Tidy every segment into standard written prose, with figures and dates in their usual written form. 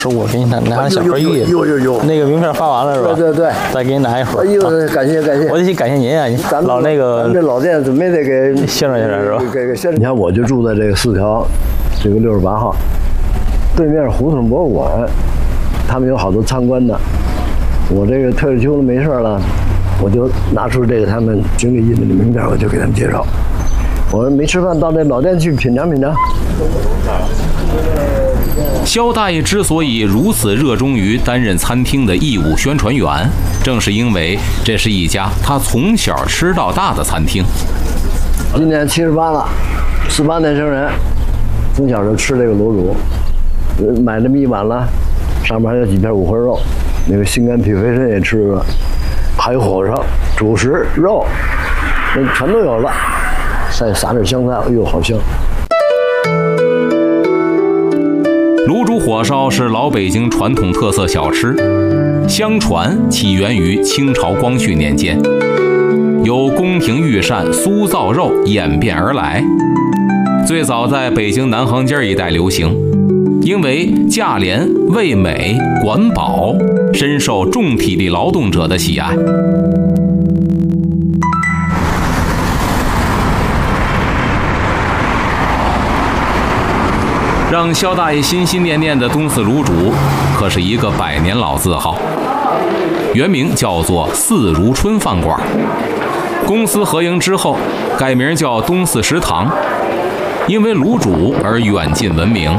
说我给你拿小盒玉， 有， 那个名片发完了是吧？ 对， 再给你拿一盒。 哎呦，感谢， 我得去感谢您啊！ 咱老那个咱这老店准备得给宣传是吧？ 给宣传。你看，我就住在这个4条，这个68号，对面胡同博物馆，他们有好多参观的。我这个退了休了没事了，我就拿出这个他们经理印的名片，我就给他们介绍。我没吃饭，到那老店去品尝品尝。 肖大爷之所以如此热衷于担任餐厅的义务宣传员，正是因为这是一家他从小吃到大的餐厅。 今年78了，48年生人，从小就吃这个卤煮，买这么一碗了，上面还有几片五花肉，那个心肝脾肺肾也吃了，还有火烧、主食、肉，那全都有了，再撒点香菜，哎呦，好香！ 卤煮火烧是老北京传统特色小吃，相传起源于清朝光绪年间，由宫廷御膳酥造肉演变而来，最早在北京南行街一带流行，因为价廉味美管饱，深受重体力劳动者的喜爱。让肖大爷心心念念的东四卤煮，可是一个100年老字号，原名叫做四如春饭馆。公私合营之后，改名叫东四食堂，因为卤煮而远近闻名。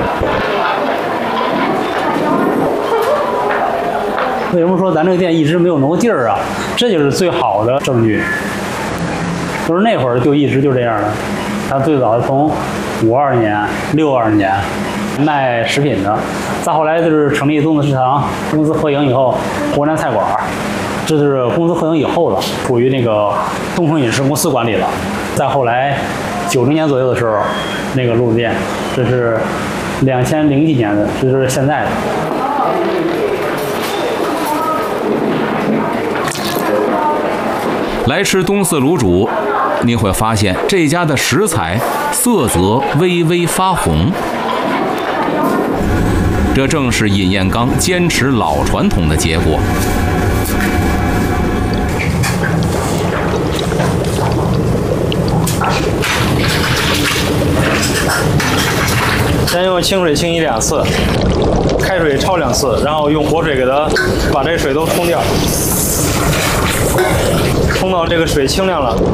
为什么说咱这个店一直没有挪地儿啊？这就是最好的证据。就是那会儿就一直就这样的，他最早从52年、62年卖食品的，再后来就是成立东四食堂，公私合营以后，国南菜馆，这是公私合营以后的，属于那个东城饮食公司管理了。再后来90年左右的时候，那个卤煮店，这是2000几年的，这就是现在的。 来吃东四卤煮，您会发现这家的食材色泽微微发红，这正是尹彦刚坚持老传统的结果。 先用清水清洗2次，开水焯2次，然后用活水给它把这水都冲掉，冲到这个水清亮了。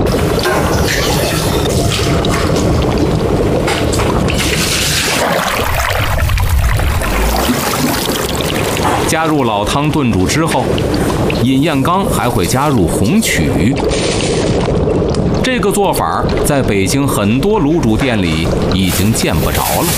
加入老汤炖煮之后，尹彦刚还会加入红曲。这个做法在北京很多卤煮店里已经见不着了。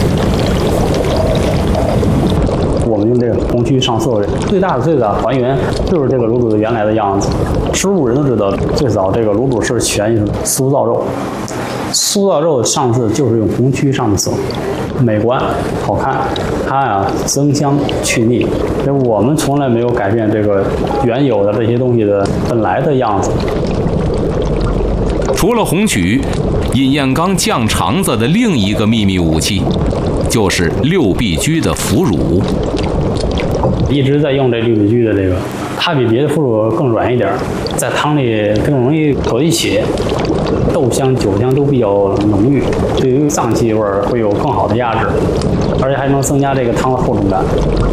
我们用这个红曲上色，最大的还原就是这个卤煮的原来的样子。吃卤人都知道，最早这个卤煮是全用酥造肉，酥造肉上色就是用红曲上的色，美观好看，它呀增香去腻。我们从来没有改变这个原有的这些东西的本来的样子。 除了红曲，尹彦刚酱肠子的另一个秘密武器，就是六必居的腐乳。 一直在用这六必居的这个，它比别的腐乳更软一点，在汤里更容易搁一起，豆香、酒香都比较浓郁，对于脏器味会有更好的压制，而且还能增加这个汤的厚重感。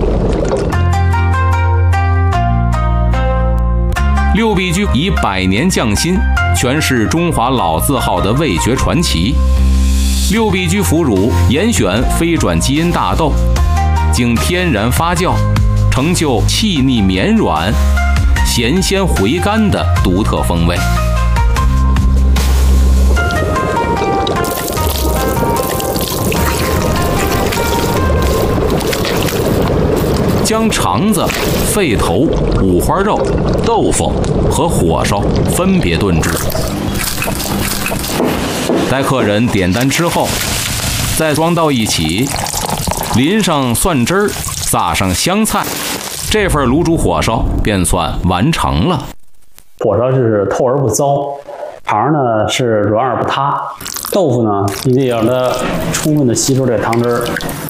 六必居以100年匠心诠释中华老字号的味觉传奇。六必居腐乳严选非转基因大豆，经天然发酵，成就细腻绵软、咸鲜回甘的独特风味。将肠子、肺头、五花肉、豆腐和火烧分别炖煮，待客人点单之后，再装到一起，淋上蒜汁儿，撒上香菜，这份卤煮火烧便算完成了。 火烧是透而不糟，肠呢是软而不塌，豆腐呢你得让它充分的吸收这汤汁儿，